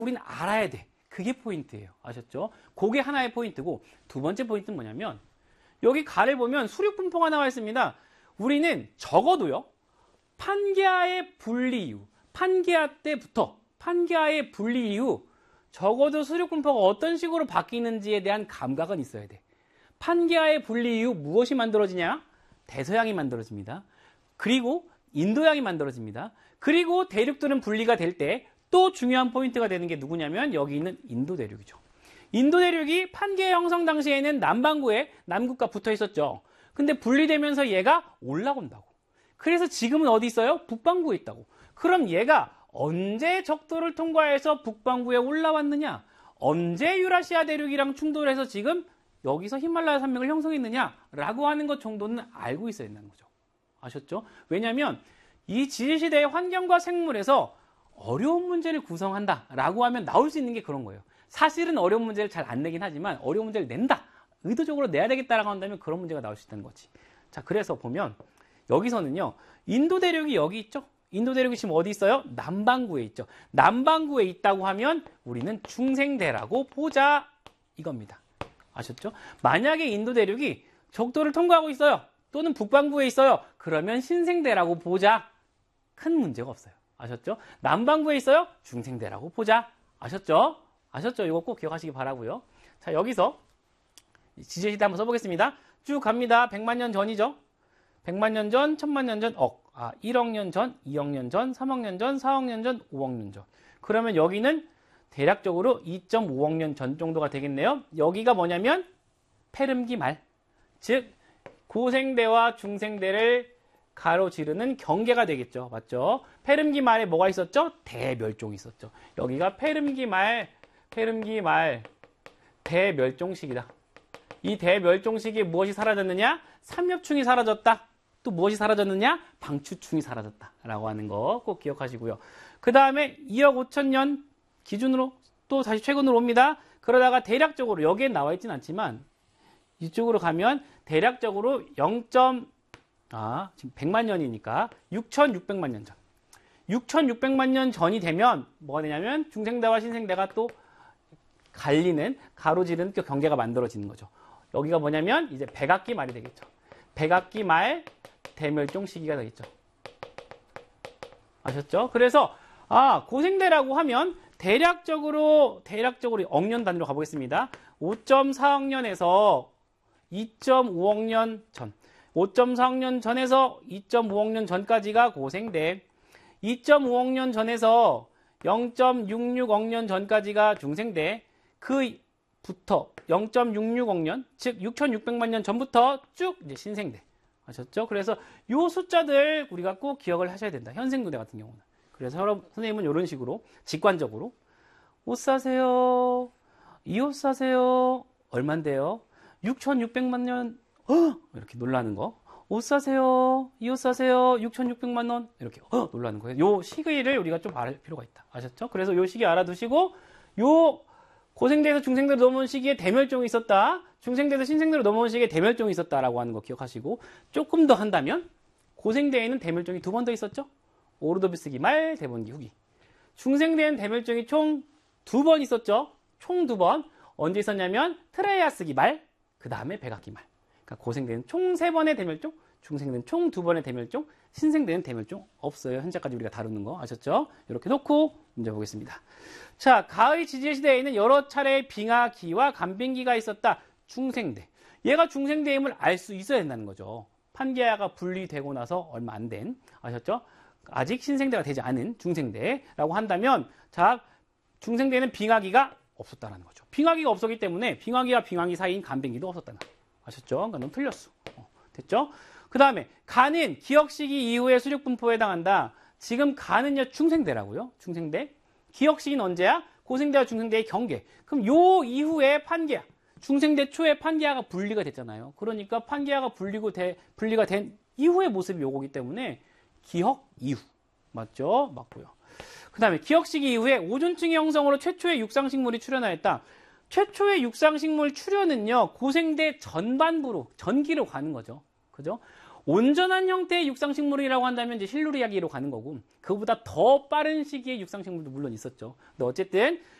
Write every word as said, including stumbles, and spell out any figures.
우리는 알아야 돼. 그게 포인트예요. 아셨죠? 그게 하나의 포인트고, 두 번째 포인트는 뭐냐면 여기 가를 보면 수륙분포가 나와 있습니다. 우리는 적어도요, 판기하의 분리 이후, 판기하 때부터 판기하의 분리 이후 적어도 수륙분포가 어떤 식으로 바뀌는지에 대한 감각은 있어야 돼. 판기하의 분리 이후 무엇이 만들어지냐? 대서양이 만들어집니다. 그리고 인도양이 만들어집니다. 그리고 대륙들은 분리가 될 때 또 중요한 포인트가 되는 게 누구냐면 여기 있는 인도 대륙이죠. 인도 대륙이 판기해 형성 당시에는 남반구에 남극과 붙어 있었죠. 근데 분리되면서 얘가 올라온다고. 그래서 지금은 어디 있어요? 북반구에 있다고. 그럼 얘가 언제 적도를 통과해서 북반구에 올라왔느냐? 언제 유라시아 대륙이랑 충돌해서 지금 여기서 히말라야 산맥을 형성했느냐라고 하는 것 정도는 알고 있어야 된다는 거죠. 아셨죠? 왜냐하면 이 지질시대의 환경과 생물에서 어려운 문제를 구성한다라고 하면 나올 수 있는 게 그런 거예요. 사실은 어려운 문제를 잘 안 내긴 하지만 어려운 문제를 낸다. 의도적으로 내야 되겠다라고 한다면 그런 문제가 나올 수 있다는 거지. 자, 그래서 보면 여기서는요. 인도 대륙이 여기 있죠. 인도 대륙이 지금 어디 있어요? 남반구에 있죠. 남반구에 있다고 하면 우리는 중생대라고 보자. 이겁니다. 아셨죠? 만약에 인도 대륙이 적도를 통과하고 있어요. 또는 북반구에 있어요. 그러면 신생대라고 보자. 큰 문제가 없어요. 아셨죠? 남반구에 있어요? 중생대라고 보자. 아셨죠? 아셨죠? 이거 꼭 기억하시기 바라고요. 자, 여기서 지질시대 한번 써보겠습니다. 쭉 갑니다. 백만 년 전이죠. 백만 년 전, 천만 년 전, 억. 아, 일억 년 전, 이억 년 전, 삼억 년 전, 사억 년 전, 오억 년 전. 그러면 여기는 대략적으로 이 점 오억 년 전 정도가 되겠네요. 여기가 뭐냐면 페름기 말. 즉 고생대와 중생대를 가로지르는 경계가 되겠죠. 맞죠? 페름기 말에 뭐가 있었죠? 대멸종이 있었죠. 여기가 페름기 말, 페름기 말 대멸종 시기다. 이 대멸종 시기에 무엇이 사라졌느냐? 삼엽충이 사라졌다. 또 무엇이 사라졌느냐? 방추충이 사라졌다. 라고 하는 거 꼭 기억하시고요. 그 다음에 이억 오천 년 기준으로 또 다시 최근으로 옵니다. 그러다가 대략적으로 여기에 나와 있진 않지만 이쪽으로 가면 대략적으로 영. 아, 지금 백만 년이니까 육천육백만 년 전. 육천육백만 년 전이 되면 뭐가 되냐면 중생대와 신생대가 또 갈리는 가로지르는 그 경계가 만들어지는 거죠. 여기가 뭐냐면 이제 백악기 말이 되겠죠. 백악기 말 대멸종 시기가 되겠죠. 아셨죠? 그래서 아, 고생대라고 하면 대략적으로 대략적으로 억년 단위로 가보겠습니다. 오 점 사억 년에서 이 점 오억 년 전. 오 점 사억 년 전에서 이 점 오억 년 전까지가 고생대, 이 점 오억 년 전에서 영 점 육육억 년 전까지가 중생대, 그부터 영 점 육육억 년, 즉 육천육백만 년 전부터 쭉 이제 신생대. 아셨죠? 그래서 요 숫자들 우리가 꼭 기억을 하셔야 된다. 현생두대 같은 경우는. 그래서 여러분, 선생님은 이런 식으로 직관적으로 옷 사세요. 이 옷 사세요. 얼만데요? 육천육백만 년. 어! 이렇게 놀라는 거. 옷 사세요. 이 옷 사세요. 육천육백만 원. 이렇게 어! 놀라는 거예요. 요 시기를 우리가 좀 알 필요가 있다. 아셨죠? 그래서 요 시기 알아두시고 요 고생대에서 중생대로 넘어온 시기에 대멸종이 있었다. 중생대에서 신생대로 넘어온 시기에 대멸종이 있었다라고 하는 거 기억하시고 조금 더 한다면 고생대에는 대멸종이 두 번 더 있었죠. 오르도비스기 말, 대본기 후기. 중생대에는 대멸종이 총 두 번 있었죠. 총 두 번. 언제 있었냐면 트레이아스기 말, 그 다음에 백악기 말. 그러니까 고생대는 총 세 번의 대멸종, 중생대는 총 두 번의 대멸종, 신생대는 대멸종 없어요. 현재까지 우리가 다루는 거 아셨죠? 이렇게 놓고 문제 보겠습니다. 자, 가의 지질시대에는 여러 차례의 빙하기와 간빙기가 있었다. 중생대. 얘가 중생대임을 알 수 있어야 된다는 거죠. 판기하가 분리되고 나서 얼마 안 된, 아셨죠? 아직 신생대가 되지 않은 중생대라고 한다면, 자, 중생대에는 빙하기가 없었다는 거죠. 빙하기가 없었기 때문에 빙하기와 빙하기 사이인 간빙기도 없었다는 거죠. 아셨죠? 그러니까 넌 틀렸어. 어, 됐죠? 그 다음에 간은 기억시기 이후의 수륙분포에 해당한다. 지금 간은요 중생대라고요. 중생대. 기억시기는 언제야? 고생대와 중생대의 경계. 그럼 요 이후에 판기하. 중생대 초에 판기하가 분리가 됐잖아요. 그러니까 판기하가 분리고 대, 분리가 된 이후의 모습이 요거기 때문에 기억 이후. 맞죠? 맞고요. 그 다음에 기억시기 이후에 오존층의 형성으로 최초의 육상식물이 출현하였다. 최초의 육상식물 출현은요, 고생대 전반부로, 전기로 가는 거죠. 그죠? 온전한 형태의 육상식물이라고 한다면 이제 실루리아기로 가는 거고, 그거보다 더 빠른 시기의 육상식물도 물론 있었죠. 근데 어쨌든